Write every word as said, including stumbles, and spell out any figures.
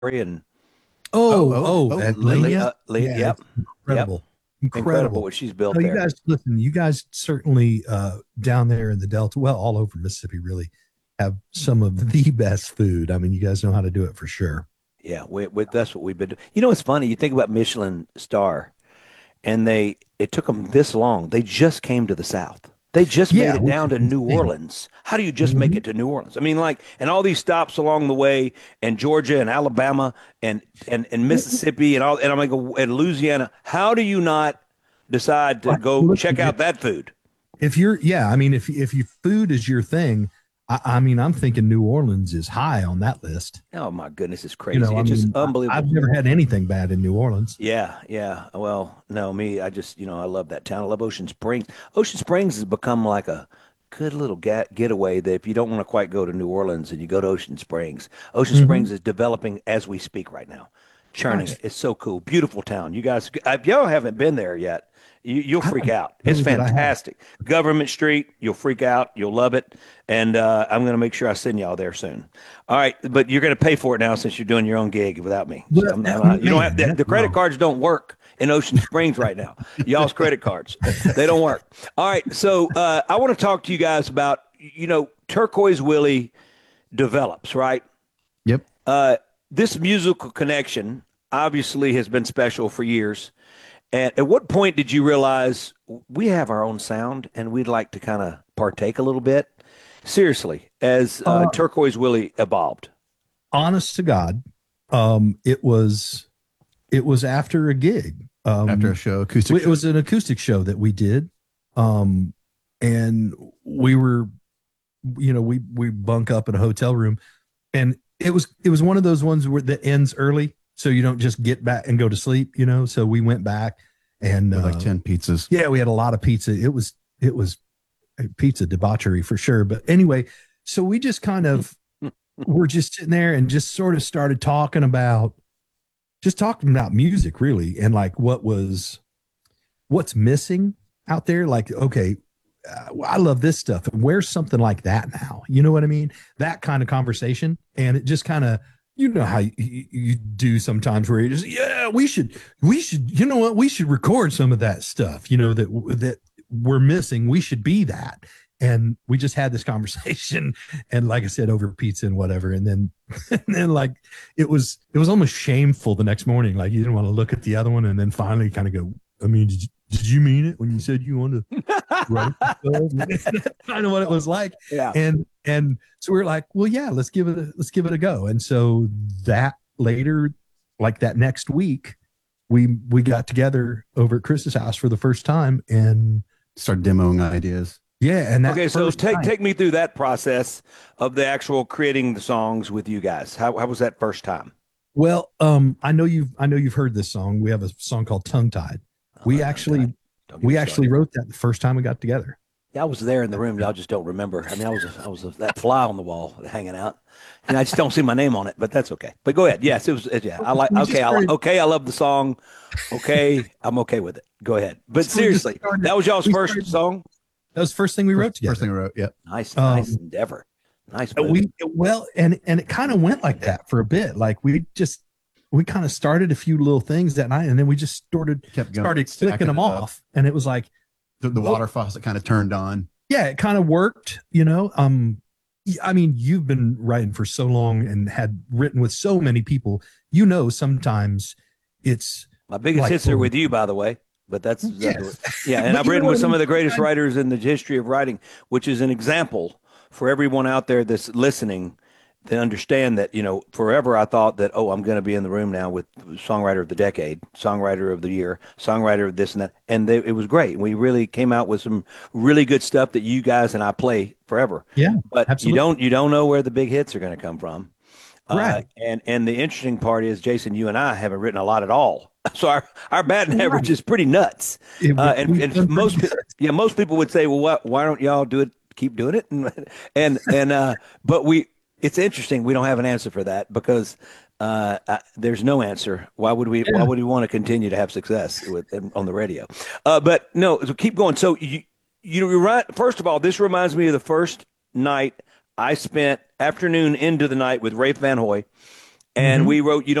and Oh, Oh, oh, oh, oh, at Lee, Lena. Lena. uh, Lee, Yeah, yep, it's yep, incredible. incredible Incredible. what she's built No, you there. guys, listen, you guys certainly uh, down there in the Delta, well, all over Mississippi, really have some of the best food. I mean, you guys know how to do it for sure. Yeah, we, we, that's what we've been doing. You know, it's funny. You think about Michelin star, and they it took them this long. They just came to the South. They just made Yeah, it which down is to New insane. Orleans. How do you just make Mhm. it to New Orleans? I mean, like, and all these stops along the way, and Georgia and Alabama and and and Mississippi and all, and I'm like, and Louisiana. How do you not decide to Well, go check listen, if, out that food? if you're, yeah, I mean, if if you food is your thing, I, I mean, I'm thinking New Orleans is high on that list. Oh my goodness, it's You crazy. know, I It's just mean, I, I've unbelievable. never had anything bad in New Orleans. Yeah, yeah. Well, no, me, I just, you know, I love that town. I love Ocean Springs. Ocean Springs has become like a good little get getaway that if you don't want to quite go to New Orleans and you go to Ocean Springs. Ocean Hmm. Springs is developing as we speak right now. Churning. Gosh, It's so cool. Beautiful town. You guys, if y'all haven't been there yet, you, you'll I freak don't out. It's know that I have. fantastic. Government Street, you'll freak out. You'll love it. And uh, I'm going to make sure I send y'all there soon. All right, but you're going to pay for it now since you're doing your own gig without me. So Well, I'm, uh, I'm, you don't have man, the, that, the credit no. cards don't work in Ocean Springs right now. Y'all's credit cards, they don't work. All right, so uh, I want to talk to you guys about you know Turquoise Willie develops right. Yep. Uh, this musical connection obviously has been special for years. And at what point did you realize we have our own sound and we'd like to kind of partake a little bit? Seriously, as uh, Uh, Turquoise Willie evolved. honest to God, um, it was it was after a gig. After a Um, show, acoustic it show. was an acoustic show that we did, um, and we were, you know, we we bunk up in a hotel room, and it was it was one of those ones where that ends early, so you don't just get back and go to sleep, you know. So we went back, and With like uh, ten pizzas. yeah, we had a lot of pizza. It was it was pizza debauchery for sure. But anyway, so we just kind of were just sitting there and just sort of started talking about just talking about music really and like what was what's missing out there. Like, okay, uh, I love this stuff. And where's something like that now? You know what I mean? That kind of conversation. And it just kind of, you know how you, you do sometimes where you just, yeah, we should, we should, you know what? We should record some of that stuff, you know, that, that we're missing. We should be that. And we just had this conversation and like I said, over pizza and whatever. And then, and then like, it was, it was almost shameful the next morning. Like you didn't want to look at the other one and then finally kind of go, I mean, did you, did you mean it when you said you wanted to write That's kind of what it was like. Yeah. And and so we were like, well, yeah, let's give it a, let's give it a go. And so that later, like that next week, we we got together over at Chris's house for the first time. And Start demoing ideas. yeah, and that Okay, so first take night, take me through that process of the actual creating the songs with you guys. How how was that first time? well, um, I know you've I know you've heard this song. We have a song called Tongue Tied. I We love Tongue Tied. actually Don't get me we actually started. wrote that the first time we got together. Yeah, I was there in the room. Y'all just don't remember. I mean, I was a, I was a, that fly on the wall hanging out, and I just don't see my name on it. But that's okay. But go ahead. Yes, it was. Yeah, I like. We just Okay, I li- started okay. I love the song. Okay, I'm okay with it. Go ahead. But so we just seriously, started that was y'all's we first started song. that was the first thing we wrote First, together. first thing I wrote. Yep. Nice, nice Um, endeavor. Nice move. we well and and it kind of went like that for a bit. Like we just we kind of started a few little things that night and then we just started Kept going. started Stacking clicking them it up. off and it was like, The, the well, water faucet kind of turned on. yeah, it kind of worked, you know. um y- I mean, you've been writing for so long and had written with so many people, you know, sometimes it's My biggest like, hits are oh, with you, by the way. But that's yes. yeah, and But I've you know written what with I some mean? of the greatest Sometimes, writers in the history of writing, which is an example for everyone out there that's listening to understand that, you know, forever I thought that, oh, I'm going to be in the room now with songwriter of the decade, songwriter of the year, songwriter of this and that. And they, it was great. We really came out with some really good stuff that you guys and I play forever. yeah, But you absolutely. don't you don't know where the big hits are going to come from. Uh, Right. and and the interesting part is, Jason, you and I haven't written a lot at all. So our, our batting Right. average is pretty nuts. It, Uh, we, and we've and done pretty most good. pe- yeah, most people would say, well, what, why don't y'all do it? Keep doing it. And and and uh, but we, it's interesting. We don't have an answer for that because uh, I, there's no answer. Why would we? Why Yeah. would we want to continue to have success with on the radio? Uh, but no, so keep going. So you you know, you're right. First of all, this reminds me of the first night I spent afternoon into the night with Rafe Van Hoy and Mhm. we wrote, you